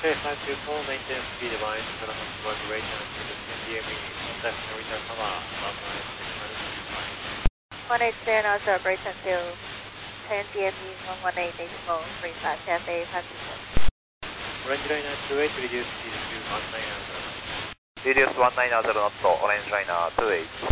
524, maintain speed line, Sierra North greater than 10 DME, contact Narita Tower, 180 also greater till 10 DME 118.35, Cathay 524. Orange liner 28, reduce speed to 1900. Reduce 190 knots, Orange liner 28.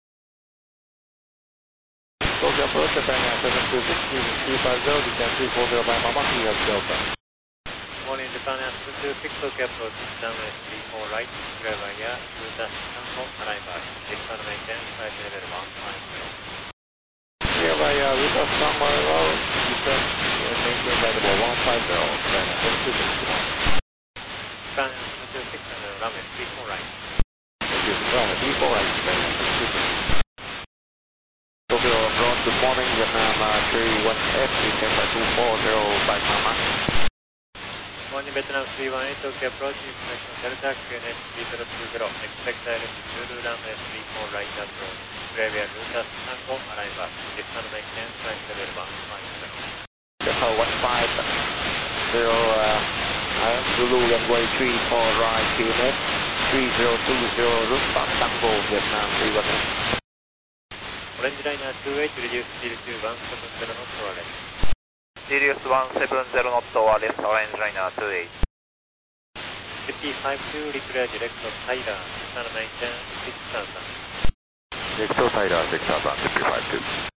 Tokyo approach, Japan 726, using 350, descend 340 by Mama, US Delta. Morning, Japan 726, Tokyo approach, downwest 34 right, clear by air, route Tango, arrival, external maintain, flight level 150. Clear by route Tango, arrival, descend maintain by level 150, Japan 726. Japan 726, runway 34 right. Thank you, runway 34 right, Japan 726. Tokyo approach, good morning, Vietnam 318, descend by 240 by Mama. Morning, Vietnam 318, Tokyo approach, information Delta, QNH 3020, expect direct Zulu runway 34 right approach, clear via route Tango, arrival, external maintain, flight level 150. Delta 150, I am Zulu runway 34 right, QNH 3020, route Tango, Vietnam 318. Orange liner 28, reduce speed to 170 knots or less. Reduce 170 knots or less, Orange liner 28. FT52, declare direct of Tyler, external maintain 6000. Direct of Tyler 6000, FT52.